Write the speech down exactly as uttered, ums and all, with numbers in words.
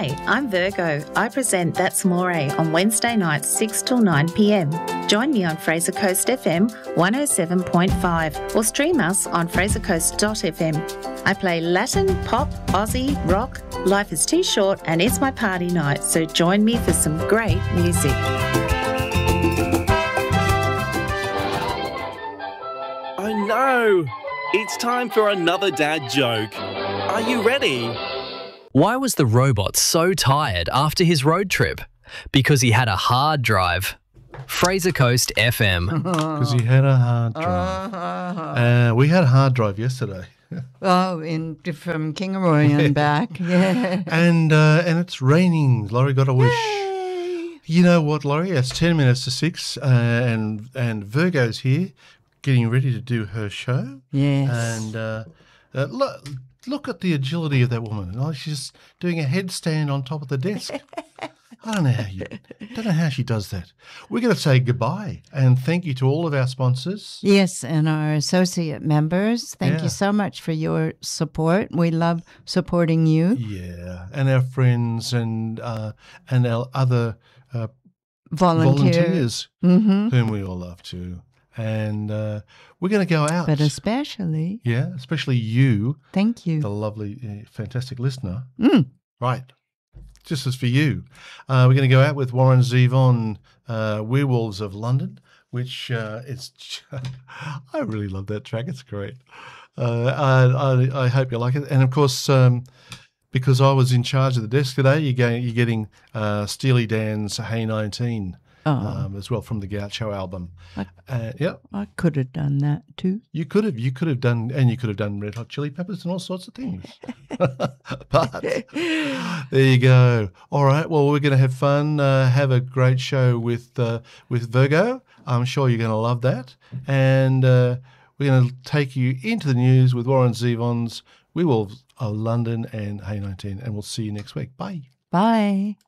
Hi, I'm Virgo. I present That's More on Wednesday nights six till nine p m. Join me on Fraser Coast F M one oh seven point five or stream us on fraser coast dot f m. I play Latin, pop, Aussie, rock. Life is too short and it's my party night, so join me for some great music. Oh no! It's time for another dad joke. Are you ready? Why was the robot so tired after his road trip? Because he had a hard drive. Fraser Coast F M. Because he had a hard drive. Uh, we had a hard drive yesterday. Oh, in from Kingaroy and back. Yeah. And uh, and it's raining. Laurie got a wish. Yay. You know what, Laurie? It's ten minutes to six, uh, and and Virgo's here, getting ready to do her show. Yes. And uh, uh, look, look at the agility of that woman. Oh, she's doing a headstand on top of the desk. I don't know how you don't know how she does that. We're going to say goodbye and thank you to all of our sponsors. Yes, and our associate members. Thank Yeah. you so much for your support. We love supporting you. Yeah, and our friends and uh, and our other uh, Volunteer. volunteers, Mm-hmm. whom we all love too. And uh, we're going to go out. But especially, yeah, especially you, thank you. the lovely, uh, fantastic listener. Mm. Right. Just as for you. Uh, we're going to go out with Warren Zevon, uh, Werewolves of London, which uh, is, I really love that track. It's great. Uh, I, I, I hope you like it. And of course, um, because I was in charge of the desk today, you're, going, you're getting uh, Steely Dan's Hey nineteen Oh. um, as well from the Gaucho album. I- Uh, yeah, I could have done that too. you could have, you could have done, and you could have done Red Hot Chili Peppers and all sorts of things. But there you go. All right. Well, we're going to have fun. Uh, have a great show with uh, with Virgo. I'm sure you're going to love that. And uh, we're going to take you into the news with Warren Zevon's Werewolves of London and Hey nineteen. And we'll see you next week. Bye. Bye.